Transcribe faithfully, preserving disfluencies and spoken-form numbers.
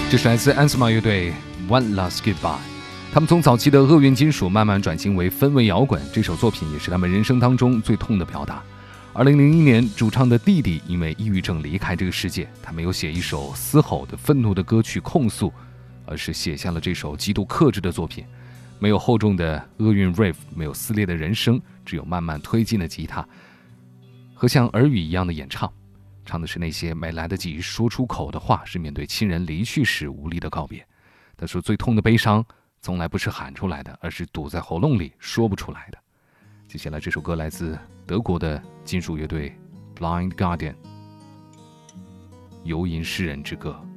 这是来自安斯玛乐队 One Last Goodbye， 他们从早期的厄运金属慢慢转型为氛围摇滚，这首作品也是他们人生当中最痛的表达。二零零一年，主唱的弟弟因为抑郁症离开这个世界，他没有写一首嘶吼的愤怒的歌曲控诉，而是写下了这首极度克制的作品。没有厚重的厄运 riff， 没有撕裂的人声，只有慢慢推进的吉他和像耳语一样的演唱，唱的是那些没来得及说出口的话，是面对亲人离去时无力的告别。他说最痛的悲伤从来不是喊出来的，而是堵在喉咙里说不出来的。接下来这首歌来自德国的金属乐队 Blind Guardian， 游吟诗人之歌。